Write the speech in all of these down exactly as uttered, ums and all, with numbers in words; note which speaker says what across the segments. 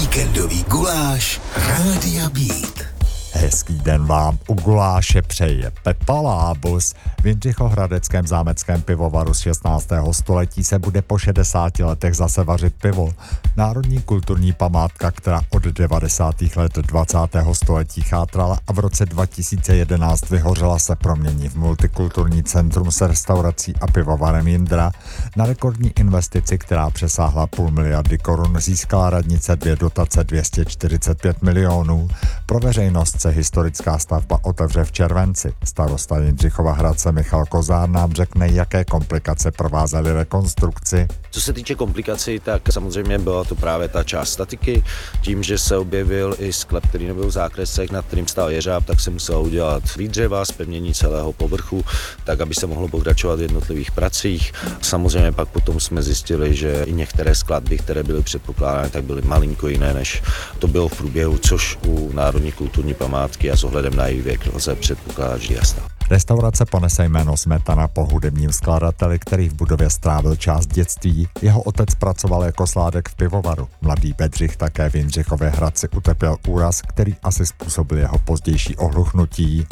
Speaker 1: Víkendový guláš Rádia Beat.
Speaker 2: Hezký den vám u guláše přeje Pepa Lábus. V Jindřichohradeckém zámeckém pivovaru z šestnáctého století se bude po šedesáti letech zase vařit pivo. Národní kulturní památka, která od devadesátých let dvacátého století chátrala a v roce dva tisíce jedenáct vyhořela, se promění v multikulturní centrum s restaurací a pivovarem Jindra. Na rekordní investici, která přesáhla půl miliardy korun, získala radnice dvě dotace dvě stě čtyřicet pět milionů. Pro veřejnost se historická stavba otevře v červenci. Starosta Jindřichova Hradce Michal Kozár nám řekne, jaké komplikace provázely rekonstrukci.
Speaker 3: Co se týče komplikací, tak samozřejmě byla to právě ta část statiky. Tím, že se objevil i sklep, který nebyl v zákresech, nad kterým stál jeřáb, tak se muselo udělat výdřeva, zpevnění celého povrchu, tak aby se mohlo pokračovat v jednotlivých pracích. Samozřejmě pak potom jsme zjistili, že i některé skladby, které byly předpokládány, tak byly malinko jiné, než to bylo v průběhu, což u Národní kulturní památky a s ohledem na její věk lze předpokládat, že jasná.
Speaker 2: Restaurace ponese jméno Smetana po hudebním skladateli, který v budově strávil část dětství. Jeho otec pracoval jako sládek v pivovaru. Mladý Bedřich také v Jindřichově Hradci utrpěl úraz, který asi způsobil jeho pozdější ohluchnutí.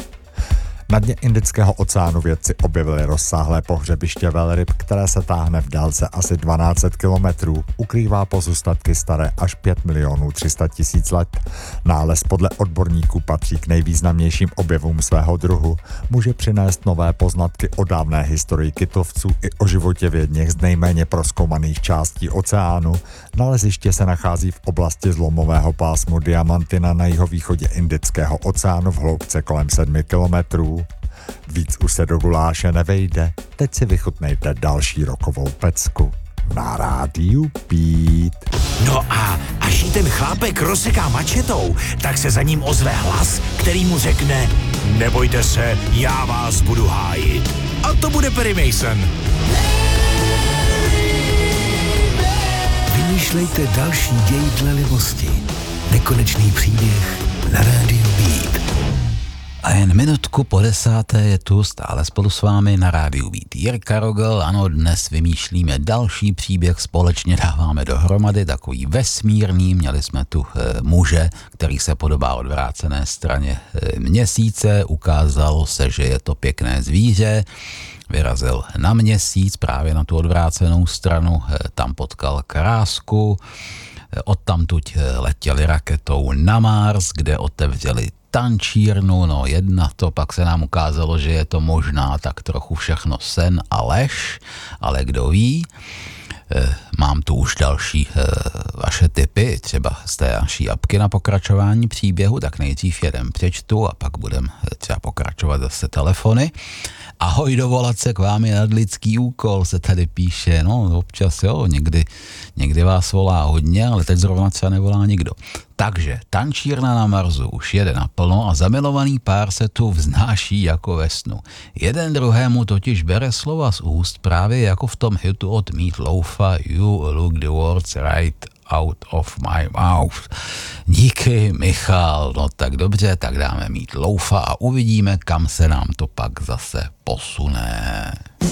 Speaker 2: Na dně Indického oceánu vědci objevili rozsáhlé pohřebiště velryb, které se táhne v délce asi dvanáct set kilometrů. Ukrývá pozůstatky staré až pět milionů tři sta tisíc let. Nález podle odborníků patří k nejvýznamnějším objevům svého druhu. Může přinést nové poznatky o dávné historii kytovců i o životě v jedněch z nejméně prozkoumaných částí oceánu. Naleziště se nachází v oblasti zlomového pásmu Diamantina na jihovýchodě Indického oceánu v hloubce kolem sedmi kilometrů. Víc už se do guláše nevejde, teď si vychutnejte další rokovou pecku na rádiu Beat.
Speaker 1: No a až jí ten chlápek rozseká mačetou, tak se za ním ozve hlas, který mu řekne: nebojte se, já vás budu hájit. A to bude Perry Mason. Vymýšlejte další děj dle libosti. Nekonečný příběh na rádiu Beat.
Speaker 4: A jen minutku po desáté je tu stále spolu s vámi na rádiu Beat Jirka Rogl. Ano, dnes vymýšlíme další příběh, společně dáváme dohromady takový vesmírný. Měli jsme tu e, muže, který se podobá odvrácené straně e, měsíce. Ukázalo se, že je to pěkné zvíře. Vyrazil na měsíc, právě na tu odvrácenou stranu, e, tam potkal krásku. E, odtamtud letěli raketou na Mars, kde otevřeli tančírnu, no jedna to, pak se nám ukázalo, že je to možná tak trochu všechno sen a lež, ale kdo ví. E, mám tu už další e, vaše tipy, třeba z té naší apky na pokračování příběhu, tak nejdřív jeden přečtu a pak budeme třeba pokračovat zase telefony. Ahoj, dovolat se k vám je nadlidský úkol, se tady píše, no občas jo, někdy, někdy vás volá hodně, ale teď zrovna třeba nevolá nikdo. Takže tančírna na Marsu už jede naplno a zamilovaný pár se tu vznáší jako ve snu. Jeden druhému totiž bere slova z úst, právě jako v tom hitu od Meat Loafa You look the words right out of my mouth. Díky, Michal, no tak dobře, tak dáme Meat Loafa a uvidíme, kam se nám to pak zase posune.